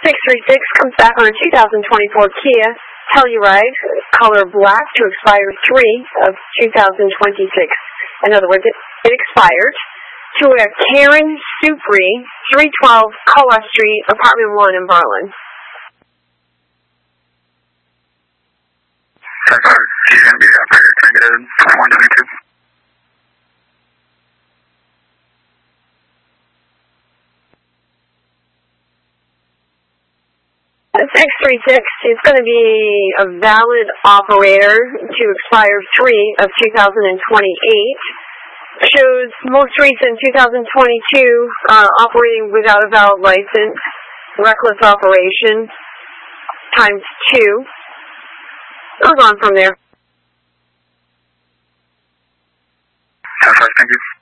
636 comes back on a 2024 Kia Telluride, color black, to expire 3 of 2026. In other words, it expired. To a Karen Supri, 312 Kowa Street, apartment 1 in Berlin. GMB operator, can I get a 122? X36 is going to be a valid operator to expire 3 of 2028. Shows most recent 2022 operating without a valid license, reckless operation, times 2. Goes on from there. Thank you.